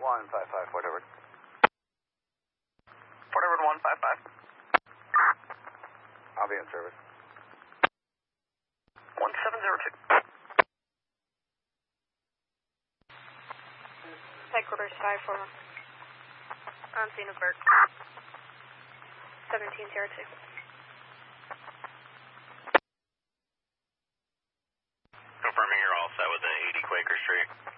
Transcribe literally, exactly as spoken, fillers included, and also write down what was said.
one five five, Fort Edward. Fort Edward one five five. I'll be in service. one seven zero two. Headquarters five four one. On scene of Burke. seventeen zero two. Confirming you're all set with the eighty Quaker Street.